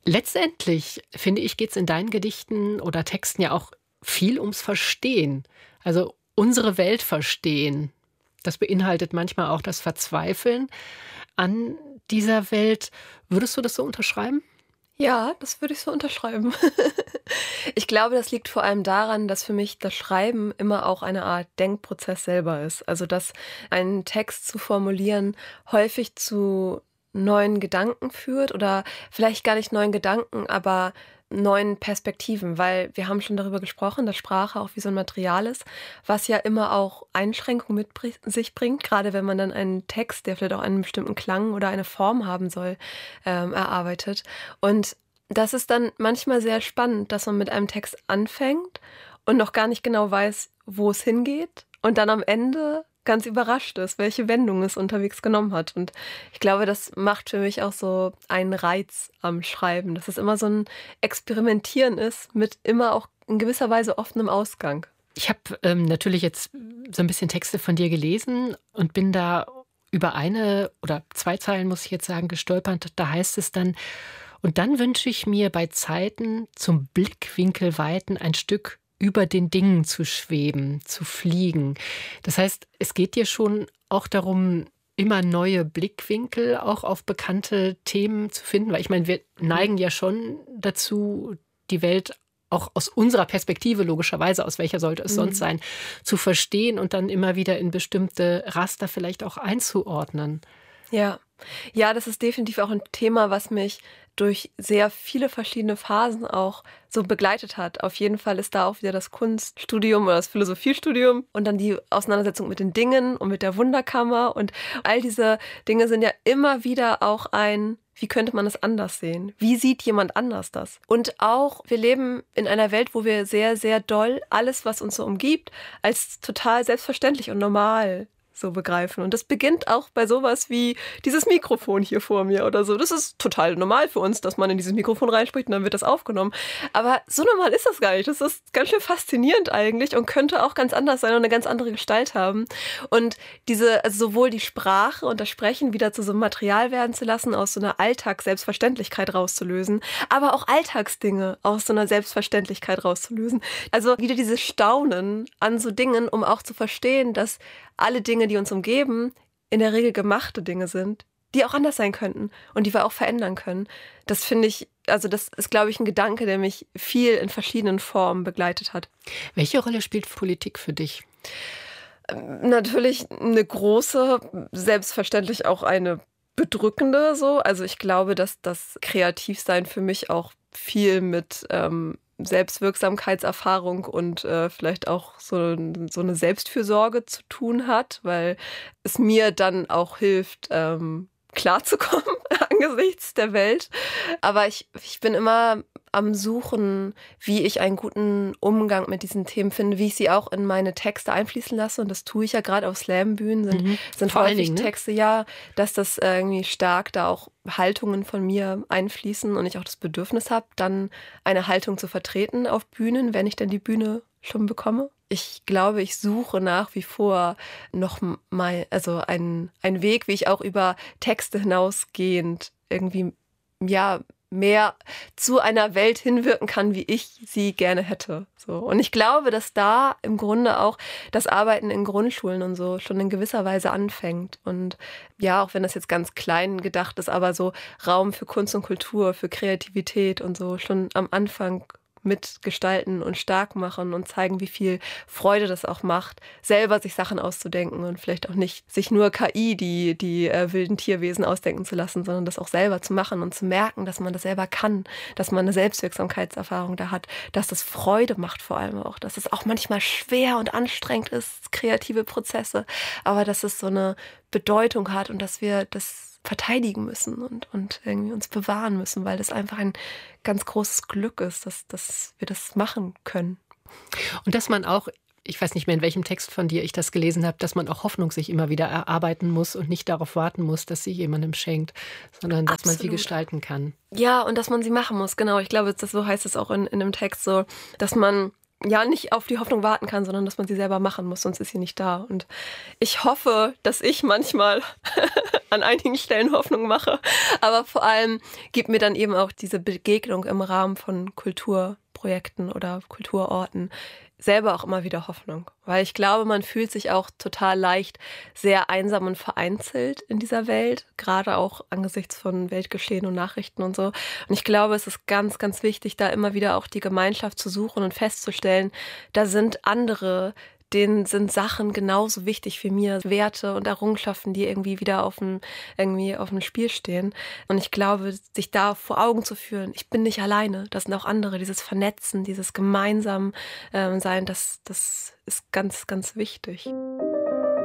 Letztendlich, finde ich, geht es in deinen Gedichten oder Texten ja auch viel ums Verstehen. Also unsere Welt verstehen. Das beinhaltet manchmal auch das Verzweifeln an dieser Welt. Würdest du das so unterschreiben? Ja, das würde ich so unterschreiben. Ich glaube, das liegt vor allem daran, dass für mich das Schreiben immer auch eine Art Denkprozess selber ist. Also, dass einen Text zu formulieren häufig zu neuen Gedanken führt oder vielleicht gar nicht neuen Gedanken, aber neuen Perspektiven, weil wir haben schon darüber gesprochen, dass Sprache auch wie so ein Material ist, was ja immer auch Einschränkungen mit sich bringt, gerade wenn man dann einen Text, der vielleicht auch einen bestimmten Klang oder eine Form haben soll, erarbeitet. Und das ist dann manchmal sehr spannend, dass man mit einem Text anfängt und noch gar nicht genau weiß, wo es hingeht und dann am Ende ganz überrascht ist, welche Wendung es unterwegs genommen hat. Und ich glaube, das macht für mich auch so einen Reiz am Schreiben, dass es immer so ein Experimentieren ist mit immer auch in gewisser Weise offenem Ausgang. Ich habe natürlich jetzt so ein bisschen Texte von dir gelesen und bin da über eine oder zwei Zeilen, muss ich jetzt sagen, gestolpert. Da heißt es dann: Und dann wünsche ich mir bei Zeiten zum Blickwinkel weiten ein Stück über den Dingen zu schweben, zu fliegen. Das heißt, es geht dir schon auch darum, immer neue Blickwinkel auch auf bekannte Themen zu finden, weil ich meine, wir neigen ja schon dazu, die Welt auch aus unserer Perspektive logischerweise, aus welcher sollte es sonst sein, zu verstehen und dann immer wieder in bestimmte Raster vielleicht auch einzuordnen. Ja. Ja, das ist definitiv auch ein Thema, was mich durch sehr viele verschiedene Phasen auch so begleitet hat. Auf jeden Fall ist da auch wieder das Kunststudium oder das Philosophiestudium und dann die Auseinandersetzung mit den Dingen und mit der Wunderkammer und all diese Dinge sind ja immer wieder auch wie könnte man es anders sehen? Wie sieht jemand anders das? Und auch, wir leben in einer Welt, wo wir sehr, sehr doll alles, was uns so umgibt, als total selbstverständlich und normal so begreifen. Und das beginnt auch bei sowas wie dieses Mikrofon hier vor mir oder so. Das ist total normal für uns, dass man in dieses Mikrofon reinspricht und dann wird das aufgenommen. Aber so normal ist das gar nicht. Das ist ganz schön faszinierend eigentlich und könnte auch ganz anders sein und eine ganz andere Gestalt haben. Und also sowohl die Sprache und das Sprechen wieder zu so einem Material werden zu lassen, aus so einer Alltagsselbstverständlichkeit rauszulösen, aber auch Alltagsdinge aus so einer Selbstverständlichkeit rauszulösen. Also wieder dieses Staunen an so Dingen, um auch zu verstehen, dass alle Dinge, die uns umgeben, in der Regel gemachte Dinge sind, die auch anders sein könnten und die wir auch verändern können. Das finde ich, also das ist, glaube ich, ein Gedanke, der mich viel in verschiedenen Formen begleitet hat. Welche Rolle spielt Politik für dich? Natürlich eine große, selbstverständlich auch eine bedrückende so. Also ich glaube, dass das Kreativsein für mich auch viel mit Selbstwirksamkeitserfahrung und vielleicht auch so eine Selbstfürsorge zu tun hat, weil es mir dann auch hilft, klarzukommen angesichts der Welt. Aber ich bin immer am Suchen, wie ich einen guten Umgang mit diesen Themen finde, wie ich sie auch in meine Texte einfließen lasse. Und das tue ich ja gerade auf Slam-Bühnen, sind Vor allen häufig Dingen, ne? Texte, ja, dass das irgendwie stark da auch Haltungen von mir einfließen und ich auch das Bedürfnis habe, dann eine Haltung zu vertreten auf Bühnen, wenn ich denn die Bühne schon bekomme. Ich glaube, ich suche nach wie vor noch mal, also einen Weg, wie ich auch über Texte hinausgehend irgendwie, ja, mehr zu einer Welt hinwirken kann, wie ich sie gerne hätte. So. Und ich glaube, dass da im Grunde auch das Arbeiten in Grundschulen und so schon in gewisser Weise anfängt. Und ja, auch wenn das jetzt ganz klein gedacht ist, aber so Raum für Kunst und Kultur, für Kreativität und so schon am Anfang mitgestalten und stark machen und zeigen, wie viel Freude das auch macht, selber sich Sachen auszudenken und vielleicht auch nicht sich nur KI, die wilden Tierwesen ausdenken zu lassen, sondern das auch selber zu machen und zu merken, dass man das selber kann, dass man eine Selbstwirksamkeitserfahrung da hat, dass das Freude macht vor allem auch, dass es auch manchmal schwer und anstrengend ist, kreative Prozesse, aber dass es so eine Bedeutung hat und dass wir das verteidigen müssen und irgendwie uns bewahren müssen, weil das einfach ein ganz großes Glück ist, dass wir das machen können. Und dass man auch, ich weiß nicht mehr, in welchem Text von dir ich das gelesen habe, dass man auch Hoffnung sich immer wieder erarbeiten muss und nicht darauf warten muss, dass sie jemandem schenkt, sondern dass man sie gestalten kann. Ja, und dass man sie machen muss, genau. Ich glaube, so heißt es auch in dem Text so, dass man ja nicht auf die Hoffnung warten kann, sondern dass man sie selber machen muss, sonst ist sie nicht da. Und ich hoffe, dass ich manchmal an einigen Stellen Hoffnung mache, aber vor allem gibt mir dann eben auch diese Begegnung im Rahmen von Kulturprojekten oder Kulturorten selber auch immer wieder Hoffnung. Weil ich glaube, man fühlt sich auch total leicht sehr einsam und vereinzelt in dieser Welt, gerade auch angesichts von Weltgeschehen und Nachrichten und so. Und ich glaube, es ist ganz, ganz wichtig, da immer wieder auch die Gemeinschaft zu suchen und festzustellen, da sind andere, denen sind Sachen genauso wichtig wie mir, Werte und Errungenschaften, die irgendwie wieder auf dem Spiel stehen. Und ich glaube, sich da vor Augen zu führen, ich bin nicht alleine, das sind auch andere, dieses Vernetzen, dieses gemeinsam sein, das ist ganz, ganz wichtig.